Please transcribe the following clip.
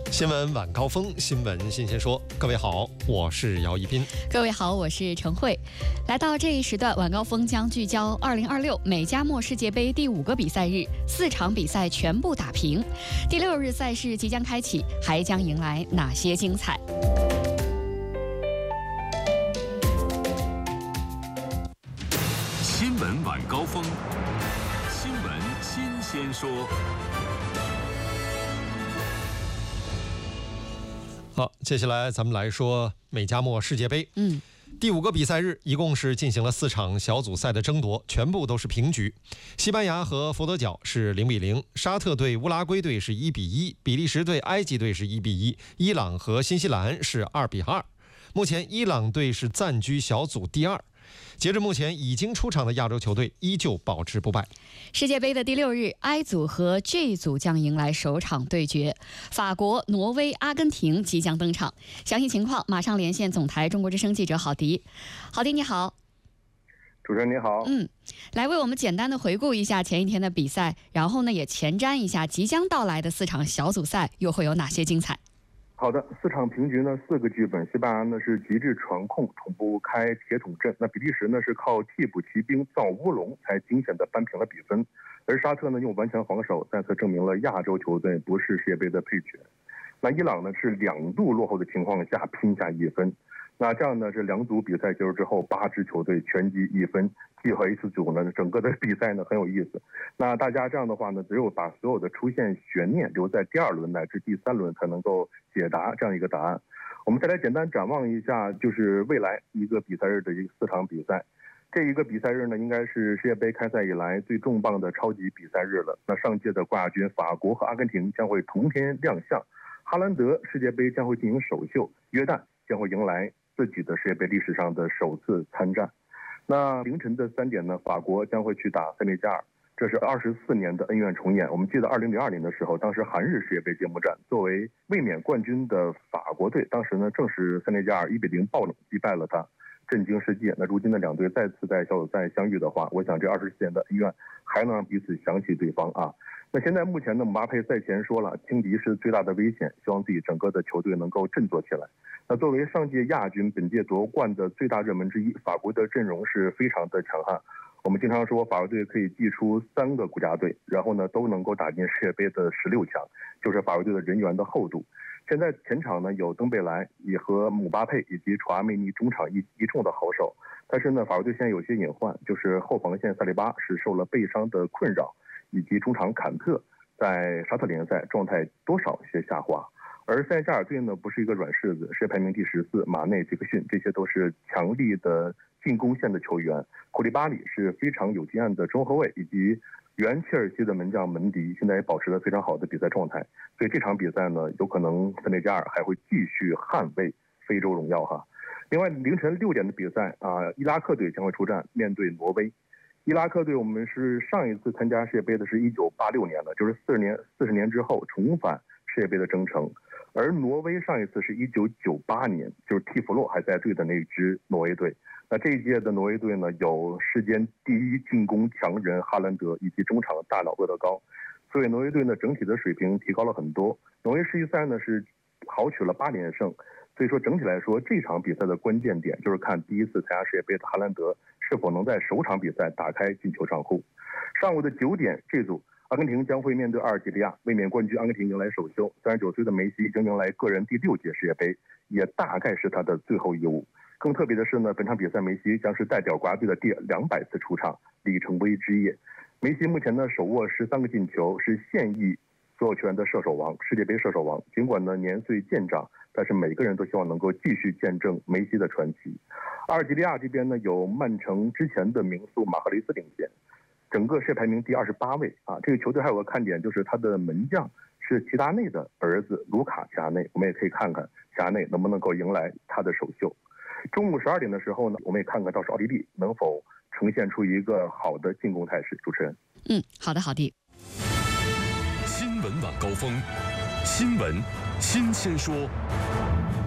新闻晚高峰，新闻新鲜说。各位好，我是姚一斌。 各位好，我是陈慧。来到这一时段，晚高峰将聚焦2026美加墨世界杯第5个比赛日，4场比赛全部打平。第6日赛事即将开启，还将迎来哪些精彩？ 新闻晚高峰，新闻新鲜说。 好，接下来咱们来说美加墨世界杯。第5个比赛日一共是进行了4场小组赛的争夺，全部都是平局。西班牙和佛得角是0-0，沙特对乌拉圭队是1-1，比利时对埃及队是1-1，伊朗和新西兰是2-2。目前伊朗队是暂居小组第2。截至目前，已经出场的亚洲球队依旧保持不败。 世界杯的第6日 ，I 组和 J 组将迎来首场对决，法国、挪威、阿根廷即将登场。详细情况马上连线总台中国之声记者郝迪。郝迪你好。 主持人你好。 来为我们简单的回顾一下前一天的比赛，然后呢也前瞻一下即将到来的4场小组赛又会有哪些精彩。 好的，4场平局呢，4个剧本。西班牙呢是极致传控，捅不开铁桶阵；那比利时呢是靠替补骑兵造乌龙，才惊险的扳平了比分。而沙特呢用顽强防守，再次证明了亚洲球队不是世界杯的配角。那伊朗呢是2度落后的情况下拼下1分。那这样呢，这2组比赛结束之后，8支球队全积1分。G 和 H 组呢，整个的比赛呢很有意思。那大家这样的话呢，只有把所有的出现悬念留在第2轮乃至第3轮，才能够解答这样一个答案。我们再来简单展望一下，就是未来一个比赛日的4场比赛。这一个比赛日呢，应该是世界杯开赛以来最重磅的超级比赛日了。那上届的冠亚军法国和阿根廷将会同天亮相，哈兰德世界杯将会进行首秀，约旦将会迎来自己的世界杯历史上的首次参战。那凌晨的3点呢，法国将会去打塞内加尔，这是24年的恩怨重演。我们记得2002年的时候，当时韩日世界杯揭幕战，作为卫冕冠军的法国队，当时呢正是塞内加尔1-0爆冷击败了他，震惊世界。那如今的2队再次在小组赛相遇的话，我想这24年的恩怨还能让彼此想起对方啊。那现在目前呢，姆巴佩赛前说了，轻敌是最大的危险，希望自己整个的球队能够振作起来。那作为上届亚军，本届夺冠的最大热门之一，法国的阵容是非常的强悍。我们经常说法国队可以祭出3个国家队，然后呢都能够打进世界杯的16强，就是法国队的人员的厚度。现在前场呢有登贝莱也和姆巴佩以及楚阿梅尼中场一众的好手，但是呢法国队现在有些隐患，就是后防线萨利巴是受了背伤的困扰，以及中场坎特在沙特联赛状态多少些下滑。而塞内加尔队呢不是一个软柿子，世界排名第14，马内、杰克逊这些都是强力的进攻线的球员。库利巴里是非常有经验的中后卫，以及原切尔西的门将门迪现在也保持了非常好的比赛状态。所以这场比赛呢，有可能塞内加尔还会继续捍卫非洲荣耀哈。另外凌晨6点的比赛啊，伊拉克队将会出战面对挪威。伊拉克队我们是上一次参加世界杯的是1986年了，就是40年之后重返世界杯的征程。而挪威上一次是1998年，就是蒂弗洛还在队的那支挪威队。那这一届的挪威队呢，有世间第1进攻强人哈兰德以及中场大脑厄德高，所以挪威队呢整体的水平提高了很多。挪威世预赛呢是豪取了8连胜，所以说整体来说这场比赛的关键点就是看第一次参加世界杯的哈兰德是否能在首场比赛打开进球账户。上午的9点，这组阿根廷将会面对阿尔及利亚，卫冕冠军阿根廷迎来首秀。39岁的梅西已经迎来个人第6届世界杯，也大概是他的最后一舞。更特别的是呢，本场比赛梅西将是代表国家队的第200次出场，里程碑之夜。梅西目前呢手握13个进球，是现役所有球员的射手王，世界杯射手王。尽管呢年岁渐长，但是每个人都希望能够继续见证梅西的传奇。阿尔及利亚这边呢有曼城之前的名宿马赫雷斯领衔，整个世界排名第28位啊。这个球队还有个看点，就是他的门将是齐达内的儿子卢卡齐达内，我们也可以看看齐达内能不能够迎来他的首秀。中午12点的时候呢，我们也看看到时奥地利能否呈现出一个好的进攻态势。主持人， 好的，好的。 新闻晚高峰，新闻新鲜说。